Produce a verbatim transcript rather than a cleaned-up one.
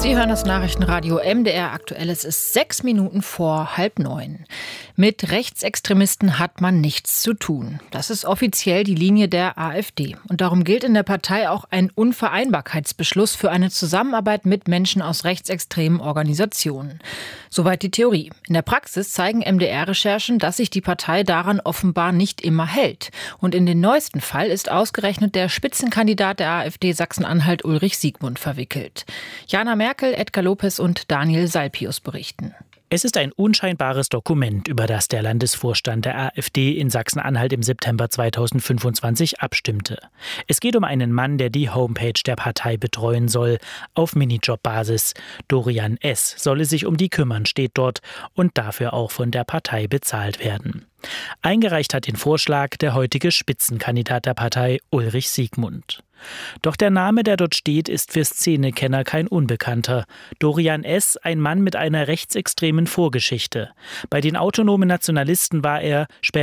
Sie hören das Nachrichtenradio M D R aktuell. Es ist sechs Minuten vor halb neun. Mit Rechtsextremisten hat man nichts zu tun. Das ist offiziell die Linie der AfD. Und darum gilt in der Partei auch ein Unvereinbarkeitsbeschluss für eine Zusammenarbeit mit Menschen aus rechtsextremen Organisationen. Soweit die Theorie. In der Praxis zeigen M D R-Recherchen, dass sich die Partei daran offenbar nicht immer hält. Und in den neuesten Fall ist ausgerechnet der Spitzenkandidat der AfD Sachsen-Anhalt Ulrich Siegmund verwickelt. Jana Merkel, Edgar Lopez und Daniel Salpius berichten. Es ist ein unscheinbares Dokument, über das der Landesvorstand der AfD in Sachsen-Anhalt im September zweitausendfünfundzwanzig abstimmte. Es geht um einen Mann, der die Homepage der Partei betreuen soll, auf Minijob-Basis. Dorian S. solle sich um die kümmern, steht dort, und dafür auch von der Partei bezahlt werden. Eingereicht hat den Vorschlag der heutige Spitzenkandidat der Partei, Ulrich Siegmund. Doch der Name, der dort steht, ist für Szenekenner kein Unbekannter. Dorian S., ein Mann mit einer rechtsextremen Vorgeschichte. Bei den autonomen Nationalisten war er später